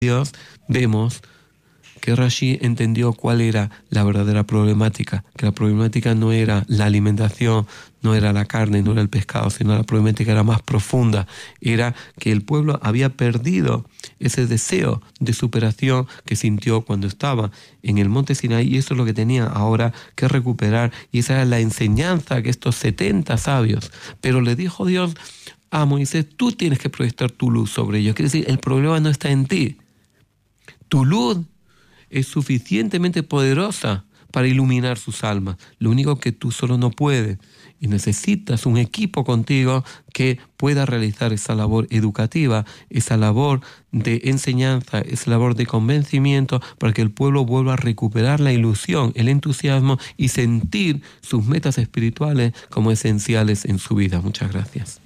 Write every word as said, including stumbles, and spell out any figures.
Dios, vemos que Rashi entendió cuál era la verdadera problemática, que la problemática no era la alimentación, no era la carne, no era el pescado, sino la problemática era más profunda, era que el pueblo había perdido ese deseo de superación que sintió cuando estaba en el monte Sinaí, y eso es lo que tenía ahora que recuperar, y esa era la enseñanza que estos setenta sabios, pero le dijo Dios a Moisés: tú tienes que proyectar tu luz sobre ellos. Quiere decir, el problema no está en ti. Tu luz es suficientemente poderosa para iluminar sus almas. Lo único que tú solo no puedes, y necesitas un equipo contigo que pueda realizar esa labor educativa, esa labor de enseñanza, esa labor de convencimiento, para que el pueblo vuelva a recuperar la ilusión, el entusiasmo y sentir sus metas espirituales como esenciales en su vida. Muchas gracias.